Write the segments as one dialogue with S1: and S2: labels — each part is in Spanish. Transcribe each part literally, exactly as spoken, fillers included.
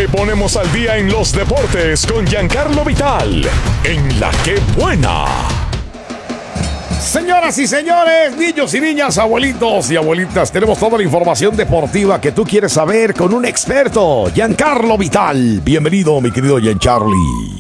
S1: Te ponemos al día en los deportes con Giancarlo Vital, en La Que Buena.
S2: Señoras y señores, niños y niñas, abuelitos y abuelitas, tenemos toda la información deportiva que tú quieres saber con un experto, Giancarlo Vital. Bienvenido, mi querido Giancarli.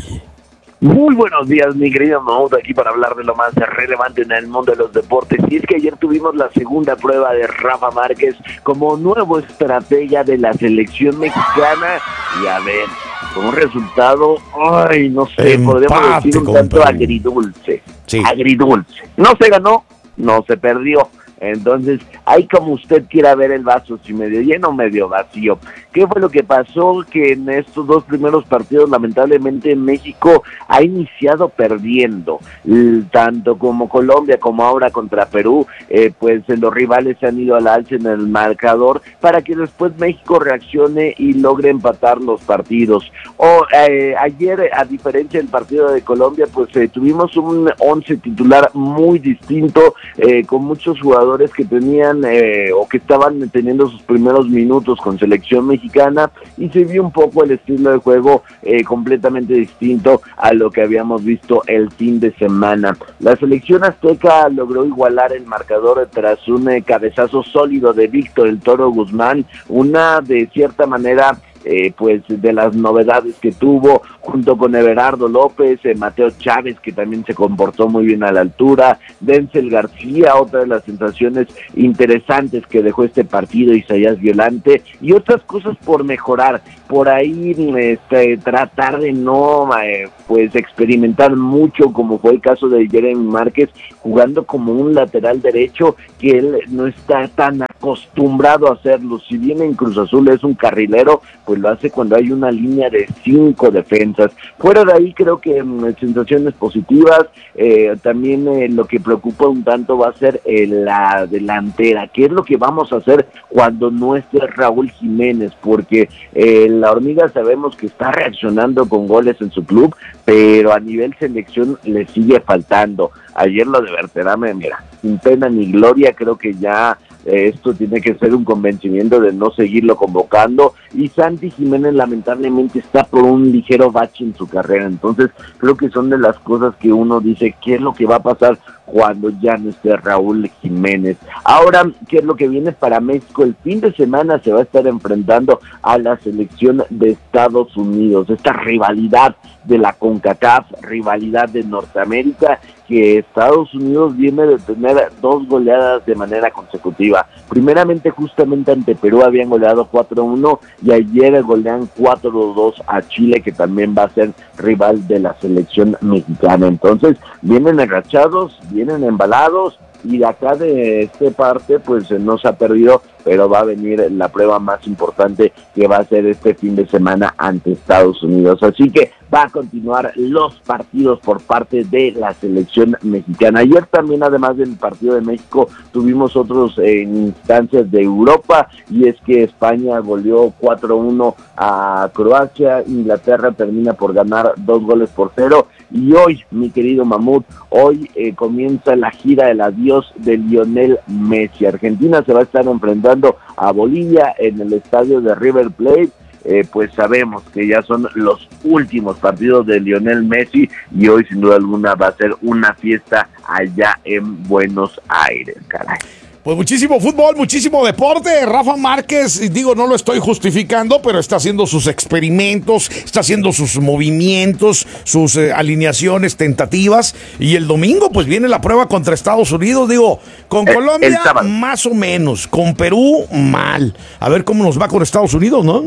S3: Muy buenos días, mi querido Mahmoud, aquí para hablar de lo más relevante en el mundo de los deportes. Y es que ayer tuvimos la segunda prueba de Rafa Márquez como nuevo estratega de la selección mexicana. Y a ver, con un resultado, ay, no sé,
S2: Empate,
S3: podríamos decir un tanto
S2: compadre.
S3: agridulce.
S2: Sí.
S3: Agridulce. No se ganó, no se perdió. Entonces, hay como usted quiera ver el vaso, si medio lleno o medio vacío. ¿Qué fue lo que pasó? Que en estos dos primeros partidos, lamentablemente, México ha iniciado perdiendo, L- tanto como Colombia como ahora contra Perú, eh, pues eh, los rivales se han ido al alza en el marcador para que después México reaccione y logre empatar los partidos. O eh, ayer, a diferencia del partido de Colombia, pues eh, tuvimos un once titular muy distinto, eh, con muchos jugadores que tenían eh, o que estaban teniendo sus primeros minutos con selección mexicana, y se vio un poco el estilo de juego eh, completamente distinto a lo que habíamos visto el fin de semana. La selección azteca logró igualar el marcador tras un eh, cabezazo sólido de Víctor el Toro Guzmán, una de cierta manera Eh, pues de las novedades que tuvo, junto con Everardo López, eh, Mateo Chávez, que también se comportó muy bien a la altura, Denzel García, otra de las sensaciones interesantes que dejó este partido, Isaías Violante, y otras cosas por mejorar, por ahí este, tratar de no eh, pues experimentar mucho, como fue el caso de Jeremy Márquez, jugando como un lateral derecho, que él no está tan acostumbrado a hacerlo. Si bien en Cruz Azul es un carrilero, pues lo hace cuando hay una línea de cinco defensas. Fuera de ahí, creo que mmm, sensaciones positivas. Eh, también eh, lo que preocupa un tanto va a ser eh, la delantera. ¿Qué es lo que vamos a hacer cuando no esté Raúl Jiménez? Porque eh, la Hormiga sabemos que está reaccionando con goles en su club, pero a nivel selección le sigue faltando. Ayer lo de Berterame, mira, sin pena ni gloria, creo que ya eh, esto tiene que ser un convencimiento de no seguirlo convocando, y Santi Jiménez lamentablemente está por un ligero bache en su carrera. Entonces creo que son de las cosas que uno dice, ¿qué es lo que va a pasar cuando ya no esté Raúl Jiménez? Ahora, ¿qué es lo que viene para México? El fin de semana se va a estar enfrentando a la selección de Estados Unidos, esta rivalidad de la CONCACAF, rivalidad de Norteamérica, que Estados Unidos viene de tener dos goleadas de manera consecutiva. Primeramente, justamente ante Perú habían goleado cuatro uno, y ayer golean cuatro dos a Chile, que también va a ser rival de la selección mexicana. Entonces, vienen enrachados, vienen embalados, y de acá de esta parte pues no se ha perdido, pero va a venir la prueba más importante, que va a ser este fin de semana ante Estados Unidos. Así que va a continuar los partidos por parte de la selección mexicana. Ayer también, además del partido de México, tuvimos otros eh, instancias de Europa, y es que España goleó cuatro uno a Croacia, Inglaterra termina por ganar dos goles por cero, y hoy, mi querido Mamut, hoy eh, comienza la gira del adiós de Lionel Messi. Argentina se va a estar enfrentando a Bolivia en el estadio de River Plate. Eh, pues sabemos que ya son los últimos partidos de Lionel Messi, y hoy sin duda alguna va a ser una fiesta allá en Buenos Aires, caray.
S2: Pues muchísimo fútbol, muchísimo deporte. Rafa Márquez, digo, no lo estoy justificando, pero está haciendo sus experimentos, está haciendo sus movimientos, sus eh, alineaciones tentativas. Y el domingo, pues viene la prueba contra Estados Unidos. Digo, con
S3: el,
S2: Colombia,
S3: el
S2: más o menos. Con Perú, mal. A ver cómo nos va con Estados Unidos, ¿no?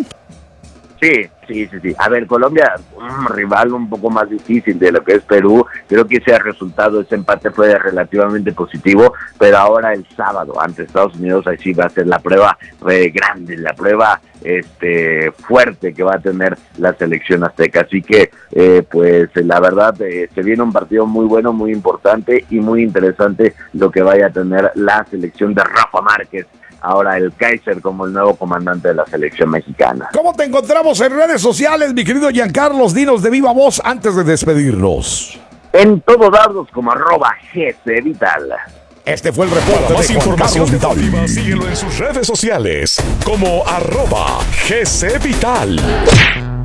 S3: Sí, sí, sí, sí. A ver, Colombia, un rival un poco más difícil de lo que es Perú. Creo que ese resultado, ese empate fue relativamente positivo, pero ahora el sábado ante Estados Unidos, ahí sí va a ser la prueba eh, grande, la prueba este fuerte que va a tener la selección azteca. Así que, eh, pues la verdad, eh, se viene un partido muy bueno, muy importante y muy interesante lo que vaya a tener la selección de Rafa Márquez, ahora el Kaiser, como el nuevo comandante de la selección mexicana.
S2: ¿Cómo te encontramos en redes sociales, mi querido Giancarlos? Dinos de viva voz antes de despedirnos.
S3: En todos lados como arroba G C Vital.
S2: Este fue el reporte.
S1: Para más
S2: de
S1: información
S2: Juan Carlos
S1: deportiva,
S2: Vital.
S1: síguelo en sus redes sociales como arroba G C Vital.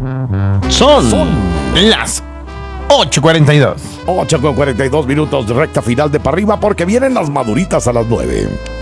S4: Son, Son las ocho cuarenta y dos.
S2: ocho con cuarenta y dos minutos, recta final de para arriba, porque vienen las maduritas a las nueve.